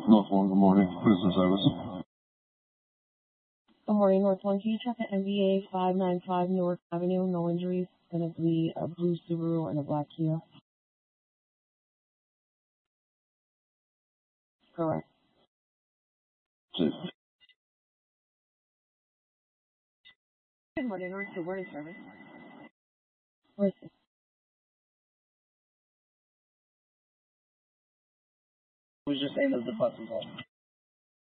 North One, good morning. Prison service. Good morning, North One. Can you check the NBA 595 Newark Avenue? No injuries. It's going to be a blue Subaru and a black Kia. Correct. Cheers. Good morning, North Suburban Service. Where's it? Was just saying that the bus was on.